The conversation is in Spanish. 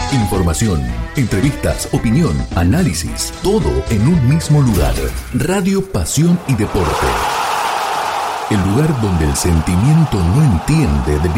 Información, entrevistas, opinión, análisis, todo en un mismo lugar. Radio Pasión y Deporte. El lugar donde el sentimiento no entiende de